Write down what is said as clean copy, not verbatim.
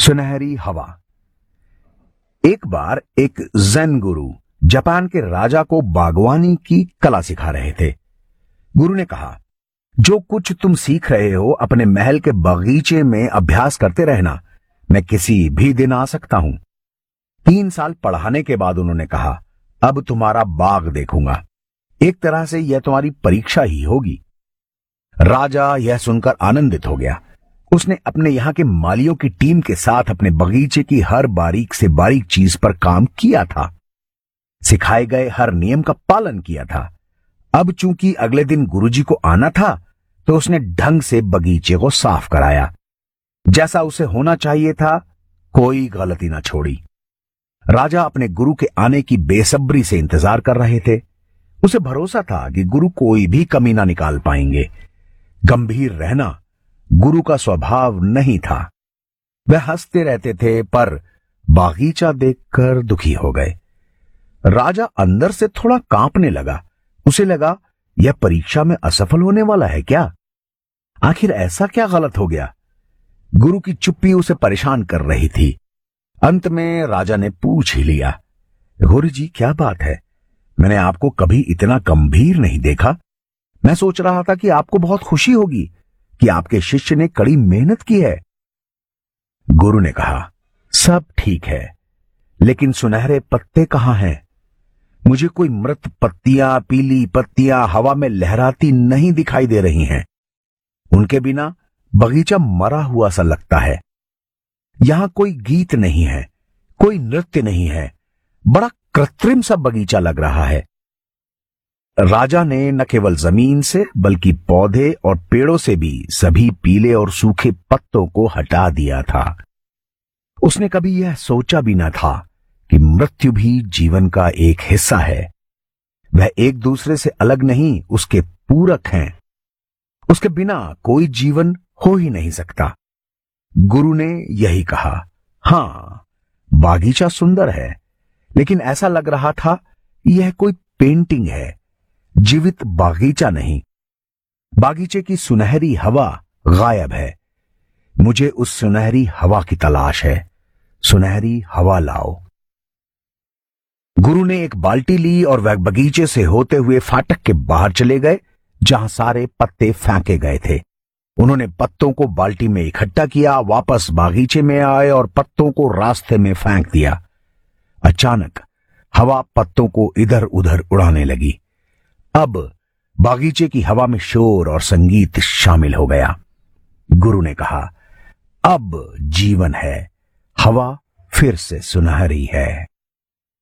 सुनहरी हवा। एक बार एक ज़ेन गुरु जापान के राजा को बागवानी की कला सिखा रहे थे। गुरु ने कहा, जो कुछ तुम सीख रहे हो अपने महल के बगीचे में अभ्यास करते रहना, मैं किसी भी दिन आ सकता हूं। 3 साल पढ़ाने के बाद उन्होंने कहा, अब तुम्हारा बाग देखूंगा। एक तरह से यह तुम्हारी परीक्षा ही होगी। राजा यह सुनकर आनंदित हो गया। उसने अपने यहां के मालियों की टीम के साथ अपने बगीचे की हर बारीक से बारीक चीज पर काम किया था, सिखाए गए हर नियम का पालन किया था। अब चूंकि अगले दिन गुरुजी को आना था, तो उसने ढंग से बगीचे को साफ कराया, जैसा उसे होना चाहिए था, कोई गलती ना छोड़ी। राजा अपने गुरु के आने की बेसब्री से इंतजार कर रहे थे। उसे भरोसा था कि गुरु कोई भी कमी ना निकाल पाएंगे। गंभीर रहना गुरु का स्वभाव नहीं था। वह हंसते रहते थे, पर बागीचा देखकर दुखी हो गए। राजा अंदर से थोड़ा कांपने लगा। उसे लगा, यह परीक्षा में असफल होने वाला है क्या? आखिर ऐसा क्या गलत हो गया? गुरु की चुप्पी उसे परेशान कर रही थी। अंत में राजा ने पूछ ही लिया, गुरुजी क्या बात है? मैंने आपको कभी इतना गंभीर नहीं देखा। मैं सोच रहा था कि आपको बहुत खुशी होगी कि आपके शिष्य ने कड़ी मेहनत की है। गुरु ने कहा, सब ठीक है, लेकिन सुनहरे पत्ते कहां हैं? मुझे कोई मृत पत्तियां, पीली पत्तियां हवा में लहराती नहीं दिखाई दे रही हैं। उनके बिना बगीचा मरा हुआ सा लगता है। यहां कोई गीत नहीं है, कोई नृत्य नहीं है। बड़ा कृत्रिम सा बगीचा लग रहा है। राजा ने न केवल जमीन से बल्कि पौधे और पेड़ों से भी सभी पीले और सूखे पत्तों को हटा दिया था। उसने कभी यह सोचा भी न था कि मृत्यु भी जीवन का एक हिस्सा है। वह एक दूसरे से अलग नहीं, उसके पूरक हैं। उसके बिना कोई जीवन हो ही नहीं सकता। गुरु ने यही कहा। हां, बागीचा सुंदर है, लेकिन ऐसा लग रहा था यह कोई पेंटिंग है, जीवित बागीचा नहीं। बागीचे की सुनहरी हवा गायब है। मुझे उस सुनहरी हवा की तलाश है। सुनहरी हवा लाओ। गुरु ने एक बाल्टी ली और वह बगीचे से होते हुए फाटक के बाहर चले गए, जहां सारे पत्ते फेंके गए थे। उन्होंने पत्तों को बाल्टी में इकट्ठा किया, वापस बागीचे में आए और पत्तों को रास्ते में फेंक दिया। अचानक हवा पत्तों को इधर उधर उड़ाने लगी। अब बागीचे की हवा में शोर और संगीत शामिल हो गया। गुरु ने कहा, अब जीवन है, हवा फिर से सुनहरी है।